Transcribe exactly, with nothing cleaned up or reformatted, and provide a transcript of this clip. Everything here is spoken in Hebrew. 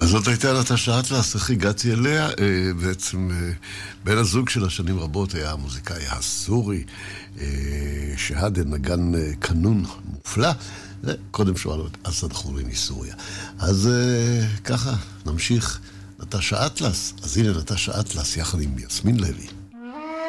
אז זאת הייתה נטשה אטלס, איך הגעתי אליה, בעצם בן הזוג שלה שנים רבות היה המוזיקאי הסורי, שהד נגן קנון מופלא, וקודם שואלו את אסד חורי מסוריה. אז ככה, נמשיך, נטשה אטלס, אז הנה נטשה אטלס יחד עם יסמין לוי.